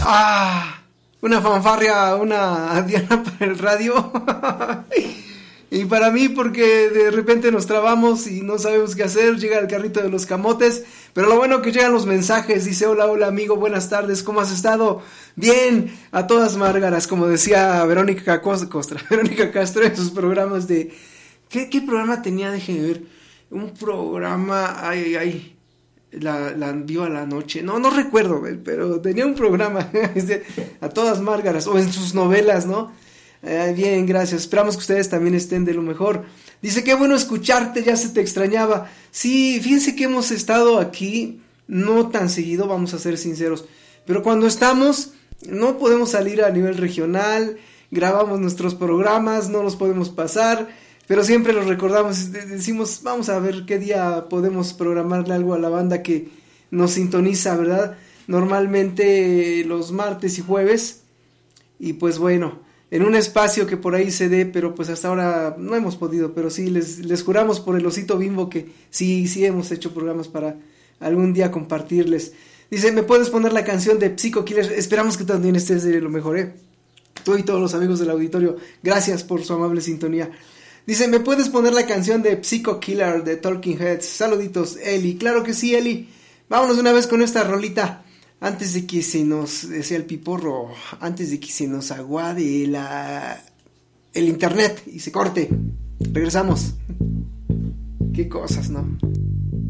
Una fanfarria, una diana para el radio. Y para mí, porque de repente nos trabamos y no sabemos qué hacer, llega el carrito de los camotes, pero lo bueno que llegan los mensajes, dice: hola amigo, buenas tardes, ¿cómo has estado? Bien, a todas márgaras, como decía Verónica Castro en sus programas de... ¿Qué programa tenía? Déjenme ver, un programa, la vio a la noche, no recuerdo, pero tenía un programa, a todas márgaras, o en sus novelas, ¿no? Bien, gracias, esperamos que ustedes también estén de lo mejor. Dice: qué bueno escucharte, ya se te extrañaba. Sí, fíjense que hemos estado aquí, no tan seguido, vamos a ser sinceros, pero cuando estamos, no podemos salir a nivel regional, grabamos nuestros programas, no los podemos pasar, pero siempre los recordamos, decimos: vamos a ver qué día podemos programarle algo a la banda que nos sintoniza, ¿verdad? Normalmente los martes y jueves, y pues bueno, en un espacio que por ahí se dé, pero pues hasta ahora no hemos podido, pero sí, les juramos por el Osito Bimbo que sí hemos hecho programas para algún día compartirles. Dice: ¿me puedes poner la canción de Psycho Killer? Esperamos que también estés de lo mejor, tú y todos los amigos del auditorio, gracias por su amable sintonía. Dice: ¿me puedes poner la canción de Psycho Killer de Talking Heads? Saluditos, Eli. Claro que sí, Eli. Vámonos de una vez con esta rolita. Antes de que se nos, decía el piporro, antes de que se nos aguade el internet y se corte. Regresamos. Qué cosas, ¿no?